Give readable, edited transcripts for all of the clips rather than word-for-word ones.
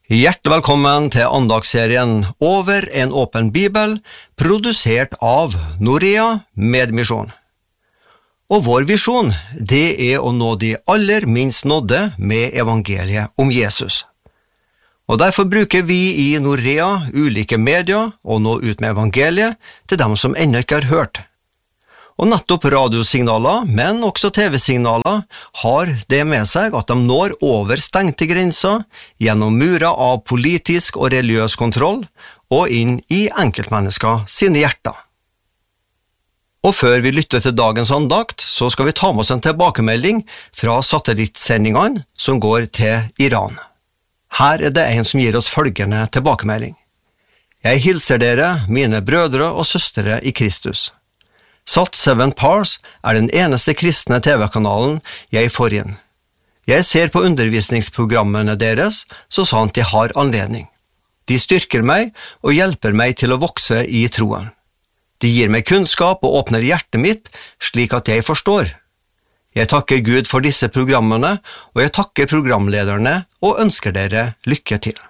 Hjertelig velkommen til andagsserien Over en åpen bibel, produsert av Norea Medmisjon. Og vår visjon, det er å nå de aller minst nådde med evangeliet om Jesus. Og derfor bruker vi i Norea ulike medier å nå ut med evangeliet til dem som ennå ikke har hørt. Og nettopp radiosignaler, men også TV-signaler, har det med seg at de når over stengte grenser gjennom murer av politisk og religiøs kontroll og inn i enkeltmennesker sine hjerter. Og før vi lytter til dagens andakt, så skal vi ta med oss en tilbakemelding fra satellittsendingene som går til Iran. Her er det en som gir oss følgende tilbakemelding. Jeg hilser dere, mine brødre og søstre i Kristus. Sat7 Pars er den eneste kristne TV-kanalen jeg får inn. Jeg ser på undervisningsprogrammene deres så sant jeg har anledning. De styrker meg og hjelper meg til å vokse i troen. De gir meg kunnskap og åpner hjertet mitt slik at jeg forstår. Jeg takker Gud for disse programmene, og jeg takker programlederne og ønsker dere lykke til.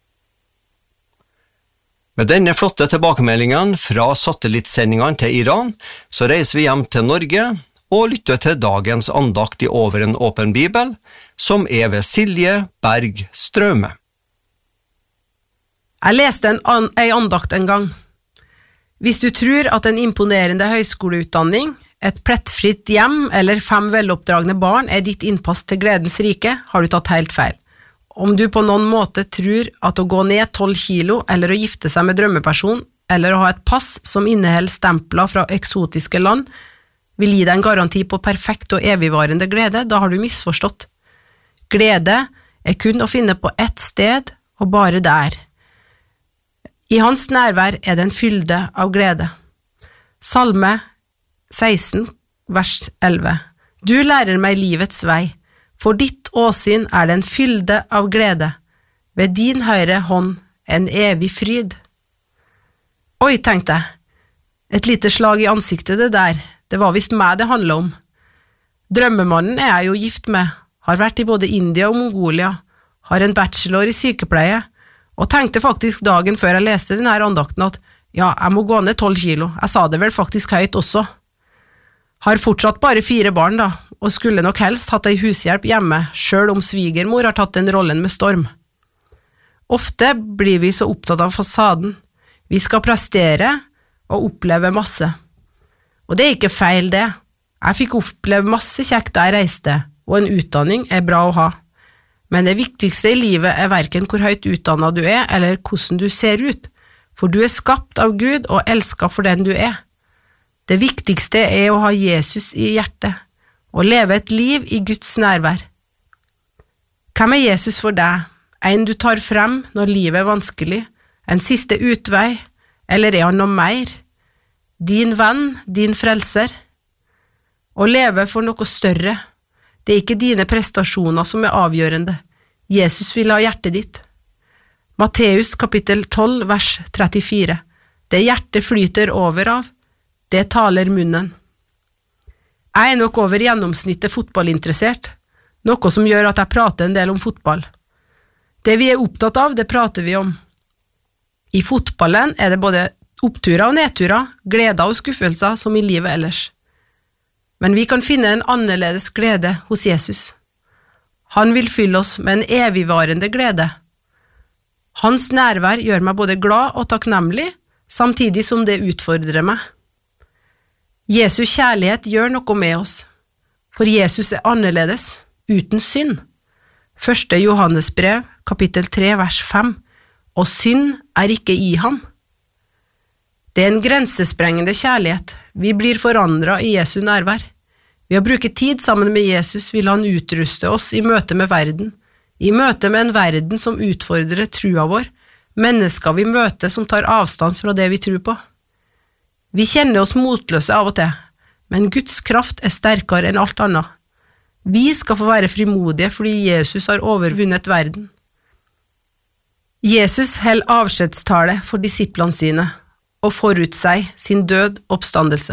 Med denne flotte tilbakemeldingen fra satellittsendingene til Iran, så reiser vi hjem til Norge og lytter til dagens andakt i Over en åpen bibel, som er ved Silje Berg Strøme. Jeg leste en andakt en gang. Hvis du tror at en imponerende høyskoleutdanning, et plettfritt hjem eller 5 veloppdragne barn er ditt innpass til gledens rike, har du tatt helt feil. Om du på noen måte tror at å gå ned 12 kilo, eller å gifte seg med drømmeperson, eller å ha et pass som inneholder stempler fra eksotiske land, vil gi deg en garanti på perfekt og evigvarende glede, da har du misforstått. Glede er kun å finne på ett sted, og bare der. I hans nærvær er det en fylde av glede. Salme 16, vers 11. Du lærer meg livets vei. For ditt åsyn er det en fylde av glede, ved din høyre hånd en evig fryd. Oi, tenkte jeg, et lite slag i ansiktet det var visst meg det handlet om. Drømmemannen er jeg jo gift med, har vært i både India og Mongolia, har en bachelor i sykepleie, og tenkte faktisk dagen før jeg leste denne andakten at ja, jeg må gå ned 12 kilo, jeg sa det vel faktisk høyt også. Har fortsatt bare 4 barn da, og skulle nok helst hatt ei hushjelp hjemme, selv om svigermor har tatt den rollen med storm. Ofte blir vi så opptatt av fasaden. Vi skal prestere og oppleve masse. Og det er ikke feil det. Jeg fikk oppleve masse kjekt da jeg reiste, og en utdanning er bra å ha. Men det viktigste i livet er hverken hvor høyt utdannet du er, eller hvordan du ser ut, for du er skapt av Gud og elsket for den du er. Det viktigste er å ha Jesus i hjertet, og leve et liv i Guds nærvær. Hvem er Jesus for deg? En du tar frem når livet er vanskelig, en siste utvei, eller er han noe mer? Din venn, din frelser? Å leve for noe større, det er ikke dine prestasjoner som er avgjørende. Jesus vil ha hjertet ditt. Matteus kapittel 12, vers 34. Det hjertet flyter over av, det taler munnen. Jeg er nok over gjennomsnittet fotballinteressert, noe som gjør at jeg prater en del om fotball. Det vi er opptatt av, det prater vi om. I fotballen er det både oppturer og nedturer, gleder og skuffelser som i livet ellers. Men vi kan finne en annerledes glede hos Jesus. Han vil fylle oss med en evigvarende glede. Hans nærvær gjør meg både glad og takknemlig, samtidig som det utfordrer meg. Jesus kjærlighet gjør noe med oss, for Jesus er annerledes, uten synd. 1. Johannes brev, kapittel 3, vers 5, og synd er ikke i ham. Det er en grensesprengende kjærlighet, vi blir forandret i Jesu nærvær. Ved å bruke tid sammen med Jesus vil han utruste oss i møte med verden, i møte med en verden som utfordrer trua vår, mennesker vi møter som tar avstand fra det vi tror på. Vi kjenner oss motløse av og til, men Guds kraft er sterkere enn alt annet. Vi skal få være frimodige fordi Jesus har overvunnet verden. Jesus held avskjedstale for disiplene sine og forutseg sin død oppstandelse.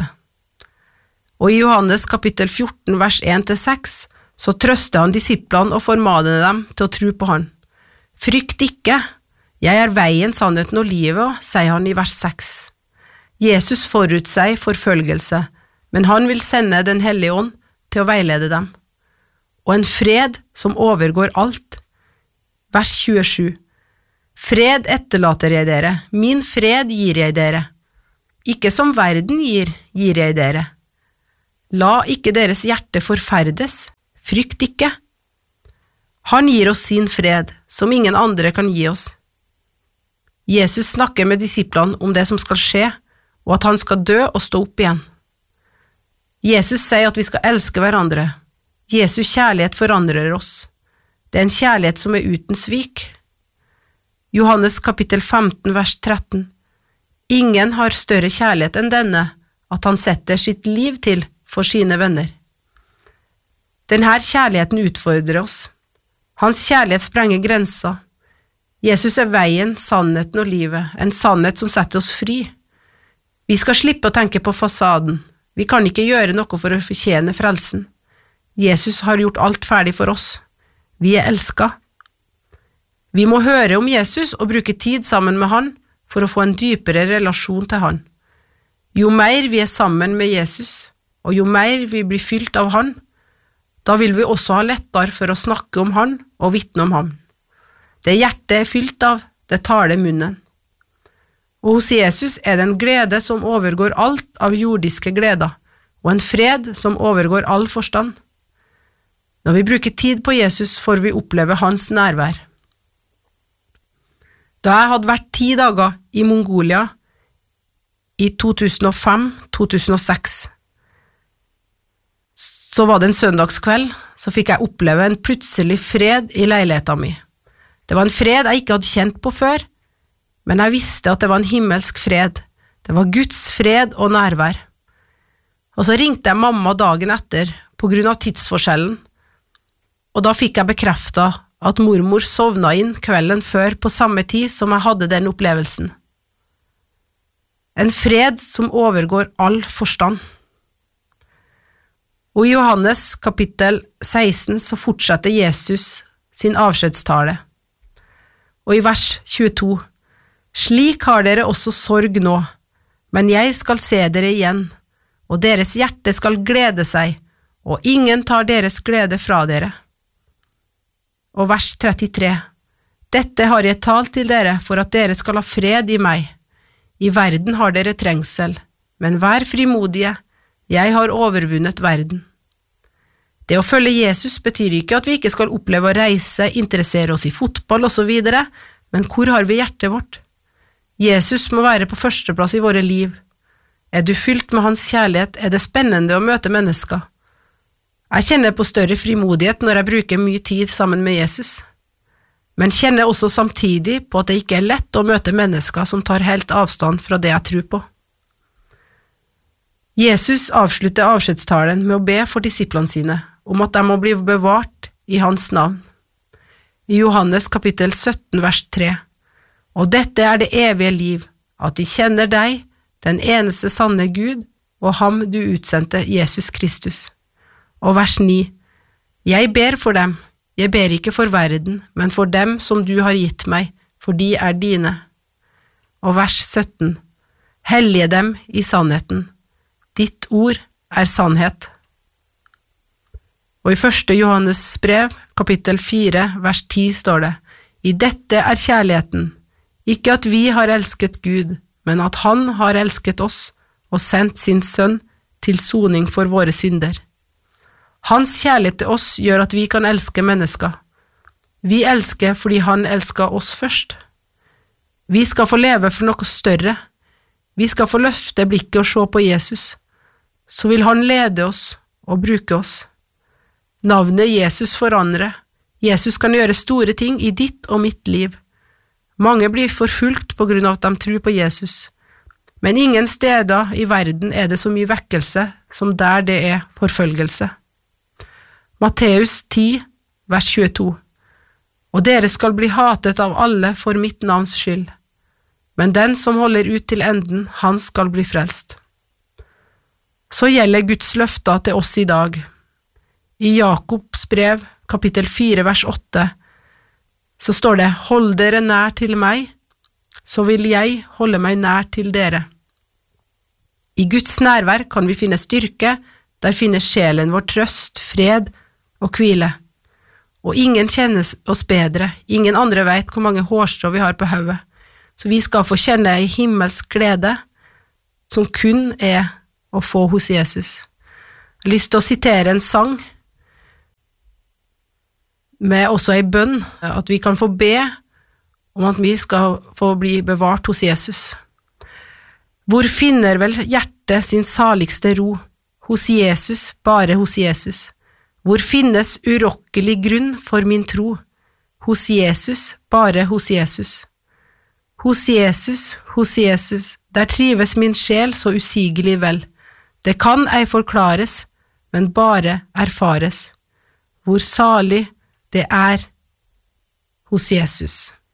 Og i Johannes kapittel 14 vers 1-6 så trøster han disiplene og formaner dem til å tro på han. Frykt ikke, jeg er veien, sannheten og livet, sier han i vers 6. Jesus forutsier forfølgelse, men han vil sende den hellige ånd til å veilede dem. Og en fred som overgår alt. Vers 27. Fred etterlater jeg dere, min fred gir jeg dere. Ikke som verden gir jeg dere. La ikke deres hjerte forferdes, frykt ikke. Han gir oss sin fred, som ingen andre kan gi oss. Jesus snakker med disiplene om det som skal skje, og at han skal dø og stå opp igjen. Jesus sier at vi skal elske hverandre. Jesus kjærlighet forandrer oss. Det er en kjærlighet som er uten svik. Johannes kapittel 15, vers 13. Ingen har større kjærlighet enn denne, at han setter sitt liv til for sine venner. Denne kjærligheten utfordrer oss. Hans kjærlighet sprenger grenser. Jesus er veien, sannheten og livet, en sannhet som setter oss fri. Vi skal slippe å tenke på fasaden. Vi kan ikke gjøre noe for å fortjene frelsen. Jesus har gjort alt ferdig for oss. Vi er elsket. Vi må høre om Jesus og bruke tid sammen med han for å få en dypere relasjon til han. Jo mer vi er sammen med Jesus, og jo mer vi blir fylt av han, da vil vi også ha lettere for å snakke om han og vitne om ham. Det hjertet er fylt av, det taler munnen. Og hos Jesus er det en glede som overgår alt av jordiske gleder, og en fred som overgår all forstand. Når vi bruker tid på Jesus, får vi oppleve hans nærvær. Da jeg hadde vært 10 dager i Mongolia i 2005-2006, så var det en søndagskveld, så fikk jeg oppleve en plutselig fred i leiligheten min. Det var en fred jeg ikke hadde kjent på før, men jeg visste at det var en himmelsk fred. Det var Guds fred og nærvær. Og så ringte jeg mamma dagen etter på grunn av tidsforskjellen, og da fikk jeg bekreftet at mormor sovna inn kvelden før på samme tid som jeg hadde den opplevelsen. En fred som overgår all forstand. Og i Johannes kapittel 16 så fortsetter Jesus sin avskjedstale. Og i vers 22, «Slik har dere også sorg nå, men jeg skal se dere igjen, og deres hjerte skal glede seg, og ingen tar deres glede fra dere.» Og vers 33, «Dette har jeg talt til dere for at dere skal ha fred i meg. I verden har dere trengsel, men vær frimodige, jeg har overvunnet verden.» Det å følge Jesus betyr ikke at vi ikke skal oppleve å reise, interessere oss i fotball og så videre, men hvor har vi hjertet vårt? Jesus må være på førsteplass i våre liv. Er du fylt med hans kjærlighet, er det spennende å møte mennesker. Jeg kjenner på større frimodighet når jeg bruker mye tid sammen med Jesus, men kjenner også samtidig på at det ikke er lett å møte mennesker som tar helt avstand fra det jeg tror på. Jesus avslutter avskjedstalen med å be for disiplene sine om at de må bli bevart i hans navn. I Johannes kapittel 17 vers 3, «Og dette er det evige liv, at de kjenner deg, den eneste sanne Gud, og ham du utsendte, Jesus Kristus.» Og vers 9, «Jeg ber for dem, jeg ber ikke for verden, men for dem som du har gitt meg, for de er dine.» Og vers 17, «Hellige dem i sannheten, ditt ord er sannhet.» Og i 1. Johannes brev, kapittel 4, vers 10 står det, «I dette er kjærligheten, ikke at vi har elsket Gud, men at han har elsket oss og sendt sin sønn til soning for våre synder. Hans kjærlighet til oss gjør at vi kan elske mennesker. Vi elsker fordi han elsket oss først. Vi skal få leve for noe større. Vi skal få løfte blikket og se på Jesus. Så vil han lede oss og bruke oss. Navnet Jesus forandrer. Jesus kan gjøre store ting i ditt og mitt liv. Mange blir forfulgt på grunn av at de tror på Jesus, men ingen steder i verden er det så mye vekkelse som der det er forfølgelse. Matteus 10, vers 22. «Og dere skal bli hatet av alle for mitt navns skyld, men den som holder ut til enden, han skal bli frelst.» Så gjelder Guds løfter til oss i dag. I Jakobs brev, kapittel 4, vers 8, så står det, hold dere nær til meg, så vil jeg holde meg nær til dere. I Guds nærvær kan vi finne styrke, der finner sjelen vår trøst, fred og hvile. Og ingen kjenner oss bedre, ingen andre vet hvor mange hårstrå vi har på hodet, så vi skal få kjenne en himmelsk glede, som kun er å få hos Jesus. Jeg har lyst til å sitere en sang, med også en bønn, at vi kan få be om at vi skal få bli bevart hos Jesus. Hvor finner vel hjertet sin saligste ro? Hos Jesus, bare hos Jesus. Hvor finnes urokkelig grunn for min tro? Hos Jesus, bare hos Jesus. Hos Jesus, der trives min sjel så usigelig vel. Det kan ei forklares, men bare erfares. Hvor salig det er hos Jesus.